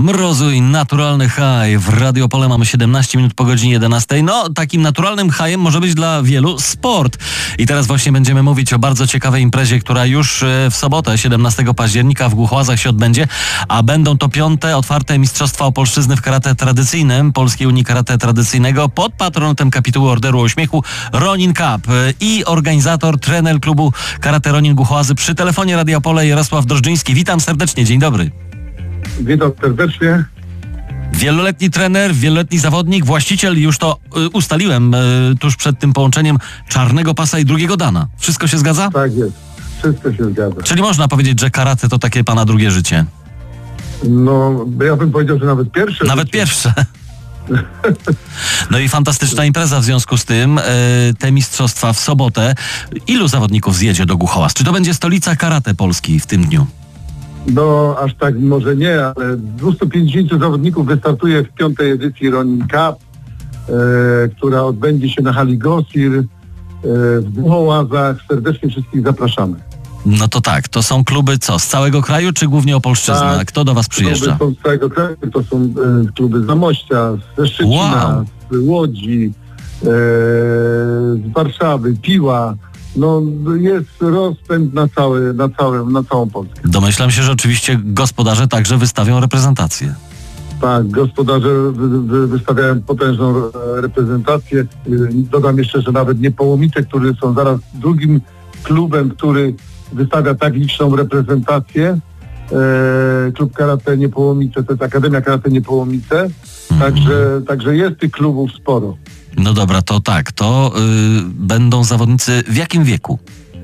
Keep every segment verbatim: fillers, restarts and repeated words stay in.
Mrozu i naturalny high. W Radio Opole mamy siedemnaście minut po godzinie jedenastej. No, takim naturalnym highem może być dla wielu sport. I teraz właśnie będziemy mówić o bardzo ciekawej imprezie, która już w sobotę, siedemnastego października w Głuchołazach się odbędzie, a będą to piąte otwarte Mistrzostwa Opolszczyzny w karate tradycyjnym, Polskiej Unii Karate Tradycyjnego pod patronatem kapituły Orderu Ośmiechu Ronin Cup. I organizator, trener klubu Karate Ronin Głuchołazy przy telefonie Radia Opole Jarosław Drożdżyński. Witam serdecznie, dzień dobry. Witam serdecznie. Wieloletni trener, wieloletni zawodnik, właściciel, już to y, ustaliłem y, tuż przed tym połączeniem czarnego pasa i drugiego dana. Wszystko się zgadza? Tak jest, wszystko się zgadza. Czyli można powiedzieć, że karate to takie pana drugie życie? No, ja bym powiedział, że nawet pierwsze. Nawet życie. pierwsze. No i fantastyczna impreza w związku z tym, y, te mistrzostwa w sobotę. Ilu zawodników zjedzie do Głuchołaz? Czy to będzie stolica karate Polski w tym dniu? No, aż tak może nie, ale dwieście pięćdziesięciu zawodników wystartuje w piątej edycji Ronin Cup, e, która odbędzie się na hali Gosir e, w Głuchołazach. Serdecznie wszystkich zapraszamy. No to tak, to są kluby co? Z całego kraju, czy głównie Opolszczyzna? Tak, Kto do was przyjeżdża? Kluby są z całego kraju, to są e, kluby z Zamościa, ze Szczecina, Wow. z Łodzi, e, z Warszawy, Piła. No, jest rozpęd na, cały, na, całe, na całą Polskę. Domyślam się, że oczywiście gospodarze także wystawią reprezentację. Tak, gospodarze wy, wy, wystawiają potężną e, reprezentację. E, Dodam jeszcze, że nawet Niepołomice, którzy są zaraz drugim klubem, który wystawia tak liczną reprezentację. E, klub Karate Niepołomice, to jest Akademia Karate Niepołomice. Mhm. Także, także jest tych klubów sporo. No dobra, to tak, to yy, będą zawodnicy w jakim wieku?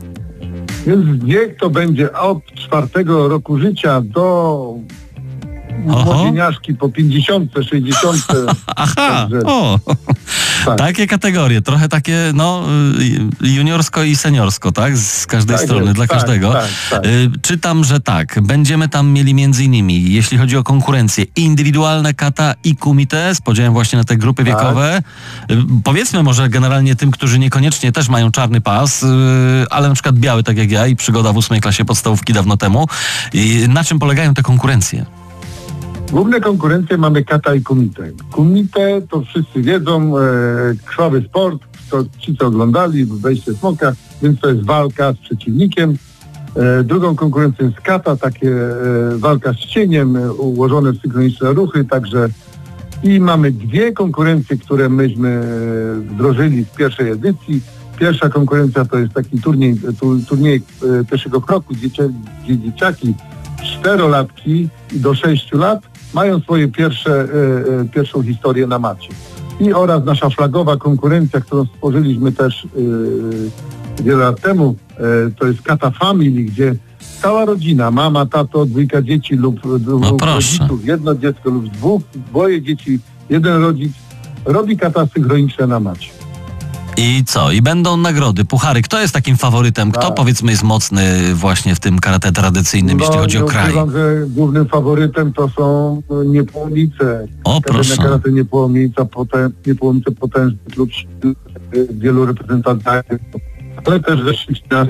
Więc wiek to będzie od czwartego roku życia do Oho. młodzieniaszki po pięćdziesiątce, sześćdziesiątce. Aha, Także, o, tak. takie kategorie, trochę takie no y, juniorsko i seniorsko, tak? Z każdej Tak strony, jest, dla tak, każdego. tak, tak. Y, czytam, że tak, będziemy tam mieli między innymi, jeśli chodzi o konkurencję, indywidualne kata i kumite, z podziałem właśnie na te grupy Tak. wiekowe. Y, powiedzmy może generalnie tym, którzy niekoniecznie też mają czarny pas, y, ale na przykład biały, tak jak ja, i przygoda w ósmej klasie podstawówki dawno temu. Y, na czym polegają te konkurencje? Główne konkurencje mamy kata i kumite. Kumite to wszyscy wiedzą, e, krwawy sport, to ci co oglądali, wejście smoka, więc to jest walka z przeciwnikiem. E, drugą konkurencją jest kata, takie e, walka z cieniem, e, ułożone w synchroniczne ruchy, także i mamy dwie konkurencje, które myśmy e, wdrożyli w pierwszej edycji. Pierwsza konkurencja to jest taki turniej, tu, turniej e, pierwszego kroku, gdzie, gdzie dzieciaki czterolatki do sześciu lat mają swoje pierwsze, e, e, pierwszą historię na macie. I oraz nasza flagowa konkurencja, którą stworzyliśmy też e, wiele lat temu, e, to jest Kata Family, gdzie cała rodzina, mama, tato, dwójka dzieci lub dwóch rodziców, jedno dziecko lub dwóch, dwoje dzieci, jeden rodzic, robi kata synchroniczne na macie. I co? I będą nagrody, puchary. Kto jest takim faworytem? Kto Tak. powiedzmy jest mocny właśnie w tym karate tradycyjnym, No, jeśli chodzi o nie kraj? ukrywam, że głównym faworytem to są Niepołomice. O, proszę. Akademia Karate Niepołomica, potę, Niepołomice potężny klub w wielu reprezentacjach, ale też ze Szczecina,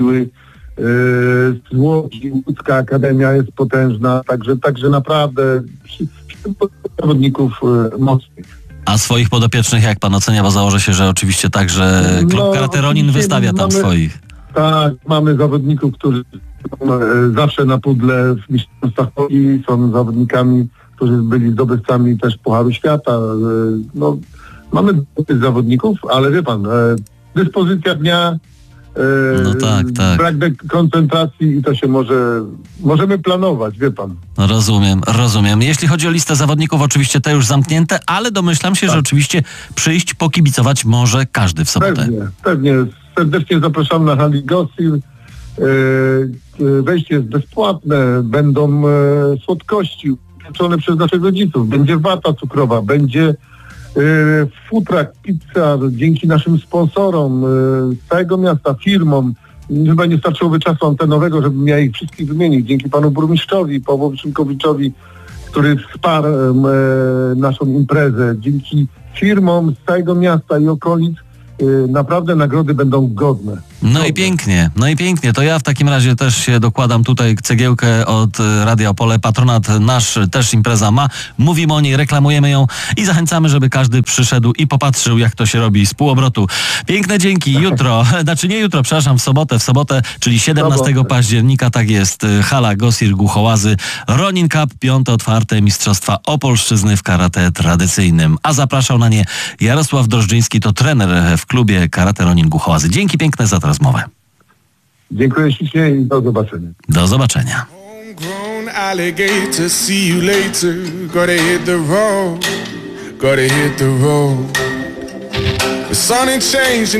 z Łodzi, Łódzka Akademia jest potężna, także, także naprawdę zawodników mocnych. A swoich podopiecznych jak pan ocenia, bo założę się, że oczywiście także klub No, Karate Ronin oczywiście wystawia tam mamy- swoich. Tak, mamy zawodników, którzy są e, zawsze na pudle w mistrzostwach Polski, są zawodnikami, którzy byli zdobywcami też Pucharu Świata. E, no, mamy tych zawodników, ale wie pan, e, dyspozycja dnia, e, No tak, tak. brak de- koncentracji i to się może, możemy planować, wie pan. Rozumiem, rozumiem. Jeśli chodzi o listę zawodników, oczywiście te już zamknięte, ale domyślam się, Tak. że oczywiście przyjść, pokibicować może każdy w sobotę. Pewnie, pewnie. Serdecznie zapraszam na hali Gosir. E, e, wejście jest bezpłatne, będą e, słodkości upieczone przez naszych rodziców, będzie wata cukrowa, będzie e, futrak, pizza dzięki naszym sponsorom e, z całego miasta, firmom. Chyba nie starczyłoby czasu antenowego, żebym ja ich wszystkich wymienił. Dzięki panu burmistrzowi, Pawłowi Szynkowiczowi, który wsparł e, naszą imprezę. Dzięki firmom z całego miasta i okolic y, naprawdę nagrody będą godne. No i pięknie, no i pięknie. To ja w takim razie też się dokładam tutaj cegiełkę od y, Radia Opole. Patronat nasz też impreza ma. Mówimy o niej, reklamujemy ją i zachęcamy, żeby każdy przyszedł i popatrzył, jak to się robi z półobrotu. Piękne dzięki. Jutro, znaczy nie jutro, przepraszam, w sobotę, w sobotę, czyli siedemnastego października, tak jest, y, hala Gosir Głuchołazy, Ronin Cup, piąte otwarte Mistrzostwa Opolszczyzny w karate tradycyjnym. A zapraszał na nie Jarosław Drożdżyński, to trener w klubie karate Ronin Głuchołazy. Dzięki piękne za tę rozmowę. Dziękuję ślicznie i do zobaczenia. Do zobaczenia. Homegrown alligator, see you later. Gotta hit the road, gotta hit the road. The sun ain't changing.